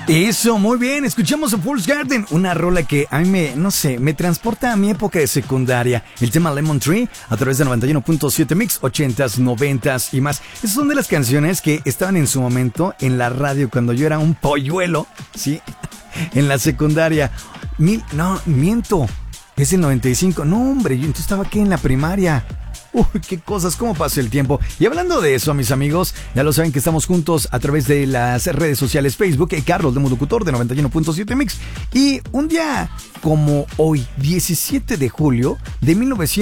Eso, muy bien, escuchamos a Fool's Garden, una rola que a mí me transporta a mi época de secundaria. El tema Lemon Tree, a través de 91.7 Mix, 80s, 90s y más. Esas son de las canciones que estaban en su momento en la radio cuando yo era un polluelo, ¿sí? En la secundaria. No, miento, es el 95. No, hombre, yo entonces estaba aquí en la primaria. Uy, qué cosas, cómo pasa el tiempo. Y hablando de eso, mis amigos, ya lo saben que estamos juntos a través de las redes sociales Facebook, Carlos de Modocutor de 91.7 Mix. Y un día como hoy, 17 de julio de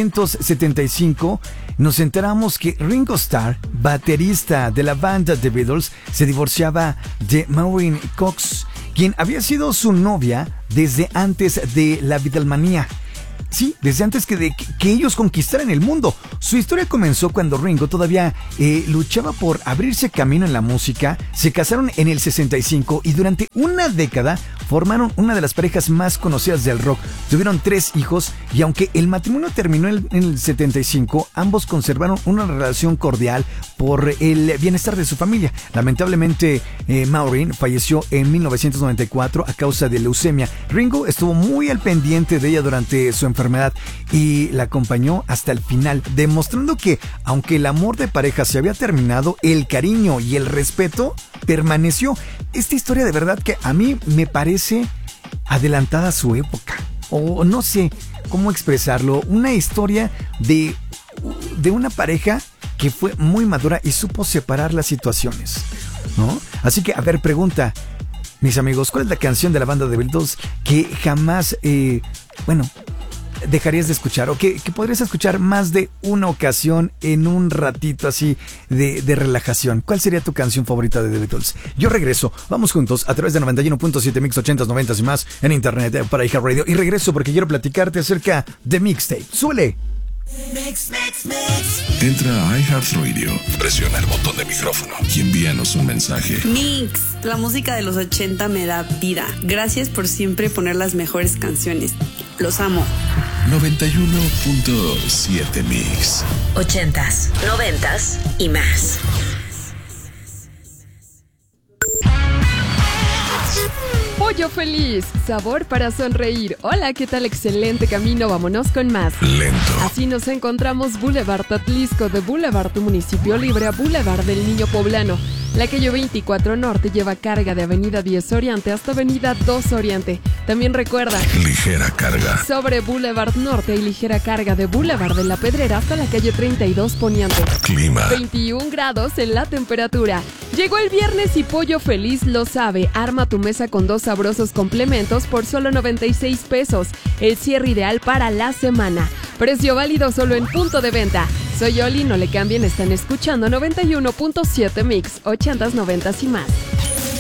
1975, nos enteramos que Ringo Starr, baterista de la banda The Beatles, se divorciaba de Maureen Cox, quien había sido su novia desde antes de la Beatlemanía. Sí, desde antes que ellos conquistaran el mundo. Su historia comenzó cuando Ringo todavía luchaba por abrirse camino en la música. Se casaron en el 65 y durante una década formaron una de las parejas más conocidas del rock. Tuvieron 3 hijos y aunque el matrimonio terminó en el 75, ambos conservaron una relación cordial por el bienestar de su familia. Lamentablemente, Maureen falleció en 1994 a causa de leucemia. Ringo estuvo muy al pendiente de ella durante su enfermedad y la acompañó hasta el final, demostrando que aunque el amor de pareja se había terminado, el cariño y el respeto permaneció. Esta historia de verdad que a mí me parece adelantada a su época, o no sé cómo expresarlo, una historia de una pareja que fue muy madura y supo separar las situaciones, ¿no? Así que, a ver, pregunta, mis amigos, ¿cuál es la canción de la banda de Beatles que jamás, dejarías de escuchar o que podrías escuchar más de una ocasión en un ratito así de relajación? ¿Cuál sería tu canción favorita de The Beatles? Yo regreso, vamos juntos a través de 91.7 Mix, 80s, 90s y más en internet para iHeartRadio, y regreso porque quiero platicarte acerca de Mixtape. ¡Súbele! Mix. Entra a iHeartRadio, presiona el botón de micrófono y envíanos un mensaje. Mix, la música de los 80 me da vida. Gracias por siempre poner las mejores canciones. Los amo. 91.7 Mix. 80s, 90s y más. Pollo Feliz, sabor para sonreír. Hola, ¿qué tal? Excelente camino, vámonos con más. Lento. Así nos encontramos Boulevard Atlisco, de Boulevard tu municipio libre a Boulevard del Niño Poblano. La calle 24 Norte lleva carga de Avenida 10 Oriente hasta Avenida 2 Oriente. También recuerda, ligera carga. Sobre Boulevard Norte y ligera carga de Boulevard de la Pedrera hasta la calle 32 Poniente. Clima. 21 grados en la temperatura. Llegó el viernes y Pollo Feliz lo sabe. Arma tu mesa con 2 sabrosos complementos por solo 96 pesos. El cierre ideal para la semana. Precio válido solo en punto de venta. Soy Oli, no le cambien, están escuchando 91.7 Mix, 80s, 90s y más.